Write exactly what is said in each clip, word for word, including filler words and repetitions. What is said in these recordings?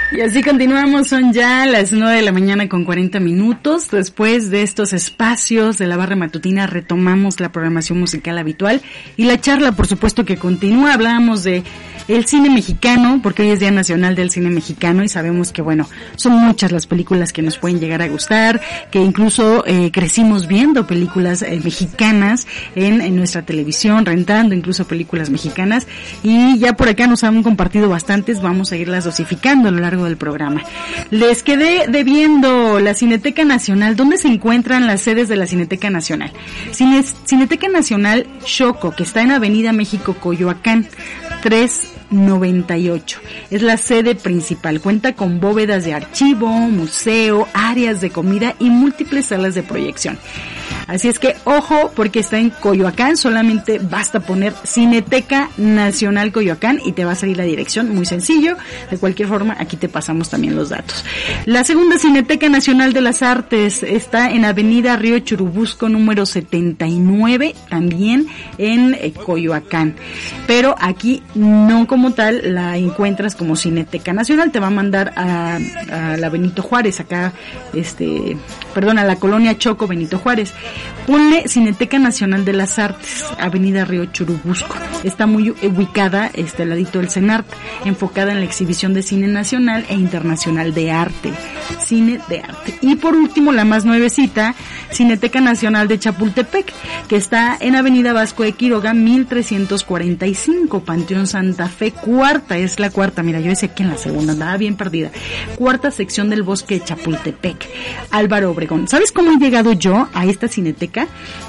Y así continuamos, son ya las nueve de la mañana con cuarenta minutos. Después de estos espacios de la barra matutina retomamos la programación musical habitual y la charla, por supuesto, que continúa. Hablábamos de el cine mexicano, porque hoy es Día Nacional del Cine Mexicano y sabemos que, bueno, son muchas las películas que nos pueden llegar a gustar, que incluso eh, crecimos viendo películas eh, mexicanas en, en nuestra televisión, rentando incluso películas mexicanas, y ya por acá nos han compartido bastantes, vamos a irlas dosificando a lo largo del programa. Les quedé debiendo la Cineteca Nacional. ¿Dónde se encuentran las sedes de la Cineteca Nacional? Cine, Cineteca Nacional Xoco, que está en Avenida México, Coyoacán, tres noventa y ocho. Es la sede principal. Cuenta con bóvedas de archivo, museo, áreas de comida y múltiples salas de proyección. Así es que, ojo, porque está en Coyoacán, solamente basta poner Cineteca Nacional Coyoacán y te va a salir la dirección, muy sencillo. De cualquier forma, aquí te pasamos también los datos. La segunda Cineteca Nacional de las Artes está en Avenida Río Churubusco, número setenta y nueve, también en eh, Coyoacán. Pero aquí no como tal la encuentras como Cineteca Nacional, te va a mandar a, a la Benito Juárez, acá, este, perdón, a la colonia Choco, Benito Juárez. Ponle Cineteca Nacional de las Artes, Avenida Río Churubusco. Está muy ubicada, este, al ladito del CENART, enfocada en la exhibición de cine nacional e internacional de arte. Cine de arte. Y por último, la más nuevecita, Cineteca Nacional de Chapultepec, que está en Avenida Vasco de Quiroga, mil trescientos cuarenta y cinco, Panteón Santa Fe, cuarta, es la cuarta, mira, yo decía que en la segunda, andaba bien perdida. Cuarta sección del Bosque de Chapultepec, Álvaro Obregón. ¿Sabes cómo he llegado yo a esta cineteca?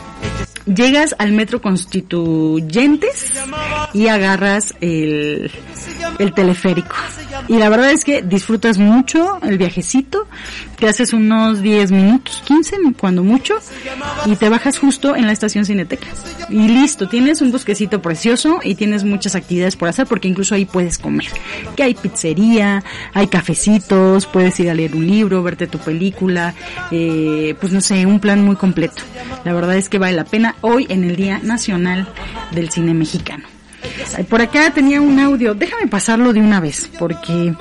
Llegas al Metro Constituyentes y agarras el, el teleférico. Y la verdad es que disfrutas mucho el viajecito, te haces unos diez minutos, quince cuando mucho, y te bajas justo en la estación Cineteca. Y listo, tienes un bosquecito precioso y tienes muchas actividades por hacer, porque incluso ahí puedes comer. Que hay pizzería, hay cafecitos, puedes ir a leer un libro, verte tu película, eh, pues no sé, un plan muy completo. La verdad es que vale la pena hoy en el Día Nacional del Cine Mexicano. Por acá tenía un audio, déjame pasarlo de una vez, porque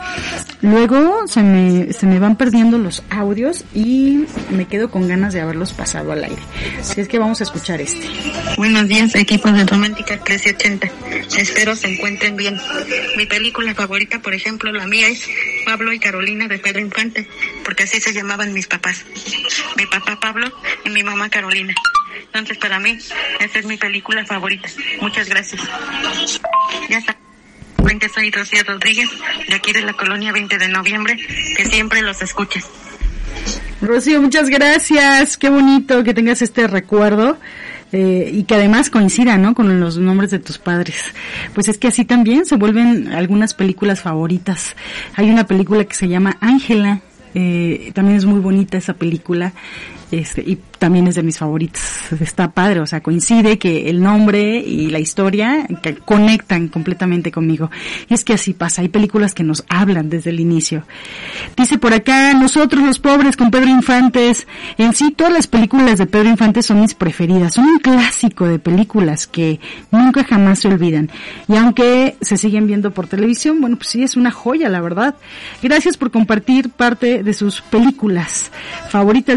luego se me, se me van perdiendo los audios y me quedo con ganas de haberlos pasado al aire. Así es que vamos a escuchar este. Buenos días, equipo de Romántica trece ochenta. Espero se encuentren bien. Mi película favorita, por ejemplo, la mía es Pablo y Carolina de Pedro Infante, porque así se llamaban mis papás. Mi papá Pablo y mi mamá Carolina. Entonces, para mí, esa es mi película favorita. Muchas gracias. Ya está. Que soy Rocío Rodríguez, de aquí de la colonia veinte de noviembre, que siempre los escuches. Rocío, muchas gracias. Qué bonito que tengas este recuerdo. Eh, y que además coincida, ¿no?, con los nombres de tus padres. Pues es que así también se vuelven algunas películas favoritas. Hay una película que se llama Ángela, eh, también es muy bonita esa película. Este, y también es de mis favoritos. Está padre, o sea, coincide que el nombre y la historia que conectan completamente conmigo. Y es que así pasa, hay películas que nos hablan desde el inicio. Dice por acá, nosotros los pobres con Pedro Infantes. En sí, todas las películas de Pedro Infante son mis preferidas. Son un clásico de películas que nunca jamás se olvidan. Y aunque se siguen viendo por televisión, bueno, pues sí, es una joya, la verdad. Gracias por compartir parte de sus películas favoritas.